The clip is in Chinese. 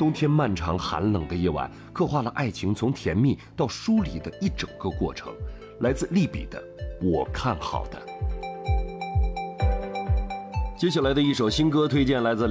冬天漫长寒冷的夜晚，刻画了爱情从甜蜜到疏离的一整个过程。来自利比的《我看好的》。接下来的一首新歌推荐来自